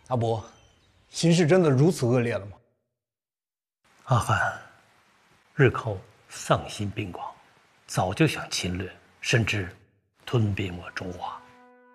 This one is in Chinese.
阿伯，形势真的如此恶劣了吗？ 阿汗，日寇丧心病狂，早就想侵略，甚至吞并我中华。